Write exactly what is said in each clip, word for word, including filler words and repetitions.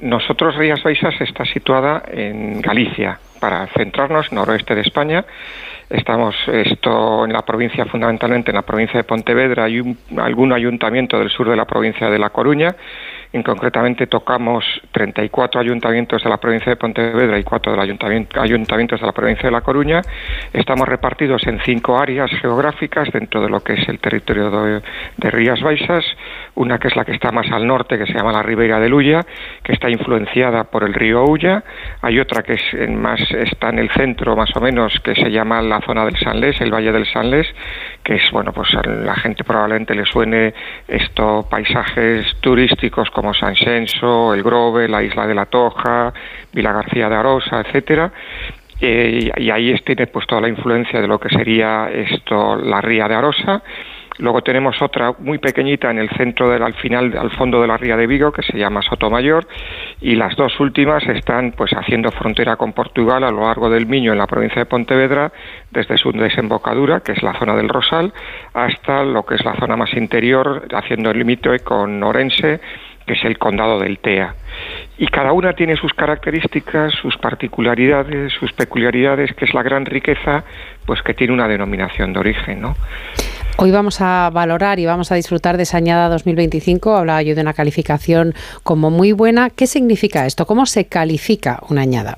nosotros Rías Baixas está situada en Galicia. Para centrarnos, noroeste de España, estamos esto en la provincia, fundamentalmente en la provincia de Pontevedra y un, algún ayuntamiento del sur de la provincia de La Coruña. En concretamente tocamos treinta y cuatro ayuntamientos de la provincia de Pontevedra y cuatro de los ayuntamiento, ayuntamientos de la provincia de La Coruña. Estamos repartidos en cinco áreas geográficas dentro de lo que es el territorio de, de Rías Baixas. Una que es la que está más al norte, que se llama la Ribeira de Lulla, que está influenciada por el río Ulla. Hay otra que es en más está en el centro, más o menos, que se llama la zona del Sanlés, el Valle del Sanlés, que es, bueno, pues a la gente probablemente le suene esto, paisajes turísticos como San Xenxo, el Grove, la Isla de la Toja, Vila García de Arosa, etcétera. Eh, y ahí tiene pues toda la influencia de lo que sería esto, la ría de Arosa. Luego tenemos otra muy pequeñita en el centro, del, al final, al fondo de la ría de Vigo, que se llama Sotomayor, y las dos últimas están pues haciendo frontera con Portugal a lo largo del Miño, en la provincia de Pontevedra, desde su desembocadura, que es la zona del Rosal, hasta lo que es la zona más interior, haciendo el límite con Orense, que es el condado del Tea. Y cada una tiene sus características, sus particularidades, sus peculiaridades, que es la gran riqueza, pues que tiene una denominación de origen, ¿no? Hoy vamos a valorar y vamos a disfrutar de esa añada dos mil veinticinco. Hablaba yo de una calificación como muy buena. ¿Qué significa esto? ¿Cómo se califica una añada?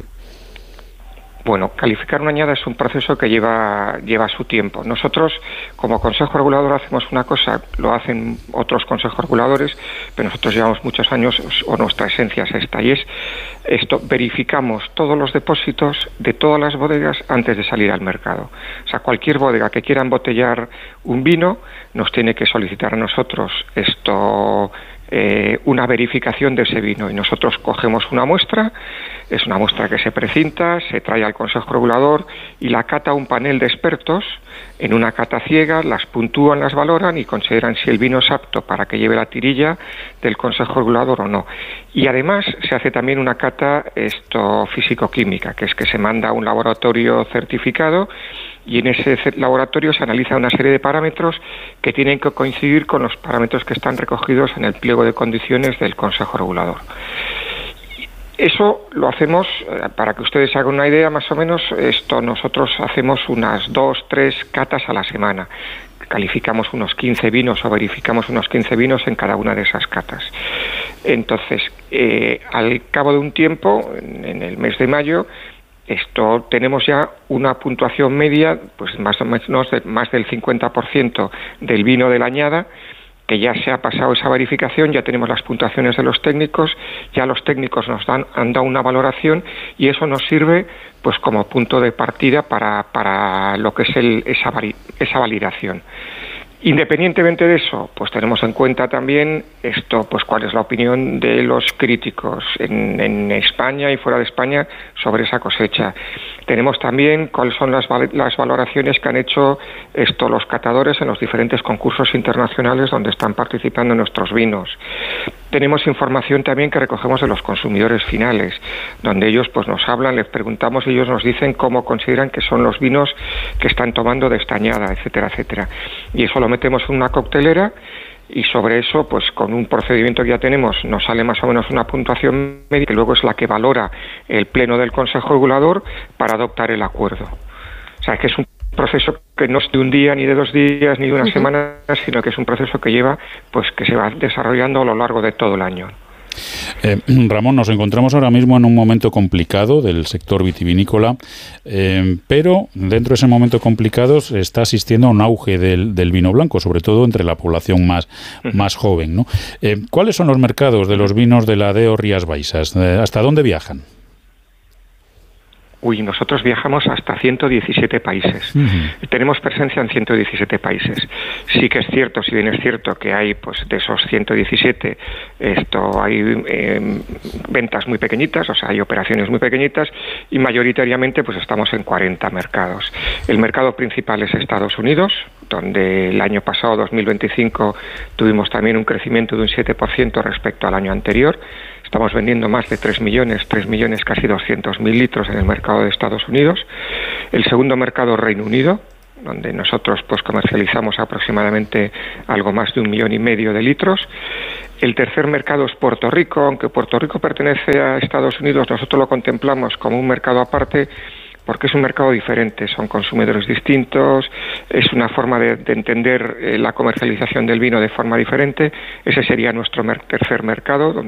Bueno, calificar una añada es un proceso que lleva lleva su tiempo. Nosotros, como Consejo Regulador, hacemos una cosa, lo hacen otros consejos reguladores, pero nosotros llevamos muchos años, o nuestra esencia es esta, y es esto, verificamos todos los depósitos de todas las bodegas antes de salir al mercado. O sea, cualquier bodega que quiera embotellar un vino, nos tiene que solicitar a nosotros esto... Eh, una verificación de ese vino, y nosotros cogemos una muestra, es una muestra que se precinta, se trae al Consejo Regulador y la cata un panel de expertos en una cata ciega, las puntúan, las valoran y consideran si el vino es apto para que lleve la tirilla del Consejo Regulador o no. Y además se hace también una cata esto físico-química, que es que se manda a un laboratorio certificado, y en ese laboratorio se analiza una serie de parámetros que tienen que coincidir con los parámetros que están recogidos en el pliego de condiciones del Consejo Regulador. Eso lo hacemos, para que ustedes se hagan una idea, más o menos, esto nosotros hacemos unas dos, tres catas a la semana. Calificamos unos quince vinos o verificamos unos quince vinos en cada una de esas catas. Entonces, eh, al cabo de un tiempo, en, en el mes de mayo, esto tenemos ya una puntuación media, pues más o menos de, más del cincuenta por ciento del vino de la añada, que ya se ha pasado esa verificación, ya tenemos las puntuaciones de los técnicos, ya los técnicos nos dan, han dado una valoración, y eso nos sirve pues como punto de partida para, para lo que es el, esa, esa validación. Independientemente de eso, pues tenemos en cuenta también esto, pues cuál es la opinión de los críticos en, en España y fuera de España sobre esa cosecha. Tenemos también cuáles son las, las valoraciones que han hecho esto los catadores en los diferentes concursos internacionales donde están participando nuestros vinos. Tenemos información también que recogemos de los consumidores finales, donde ellos pues nos hablan, les preguntamos y ellos nos dicen cómo consideran que son los vinos que están tomando de esta añada, etcétera, etcétera. Y eso lo metemos en una coctelera, y sobre eso, pues con un procedimiento que ya tenemos, nos sale más o menos una puntuación media, que luego es la que valora el Pleno del Consejo Regulador para adoptar el acuerdo. O sea, que es un proceso que no es de un día, ni de dos días, ni de una uh-huh. semana, sino que es un proceso que lleva, pues que se va desarrollando a lo largo de todo el año. Eh, Ramón, nos encontramos ahora mismo en un momento complicado del sector vitivinícola, eh, pero dentro de ese momento complicado se está asistiendo a un auge del, del vino blanco, sobre todo entre la población más, más joven, ¿no? Eh, ¿Cuáles son los mercados de los vinos de la D O Rías Baixas? Eh, ¿Hasta dónde viajan? Uy, nosotros viajamos hasta ciento diecisiete países. Uh-huh. Tenemos presencia en ciento diecisiete países. Sí que es cierto, si bien es cierto que hay, pues de esos ciento diecisiete, esto hay eh, ventas muy pequeñitas, o sea, hay operaciones muy pequeñitas, y mayoritariamente pues estamos en cuarenta mercados. El mercado principal es Estados Unidos, donde el año pasado, dos mil veinticinco, tuvimos también un crecimiento de un siete por ciento respecto al año anterior. Estamos vendiendo más de tres millones, tres millones casi doscientos mil litros en el mercado de Estados Unidos. El segundo mercado, Reino Unido, donde nosotros pues comercializamos aproximadamente algo más de un millón y medio de litros. El tercer mercado es Puerto Rico, aunque Puerto Rico pertenece a Estados Unidos, nosotros lo contemplamos como un mercado aparte, porque es un mercado diferente, son consumidores distintos, es una forma de, de entender eh, la comercialización del vino de forma diferente. Ese sería nuestro mer- tercer mercado, donde